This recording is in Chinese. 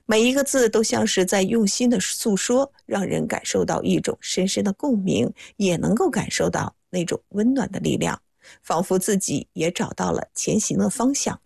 每一个字都像是在用心的诉说，让人感受到一种深深的共鸣，也能够感受到那种温暖的力量，仿佛自己也找到了前行的方向。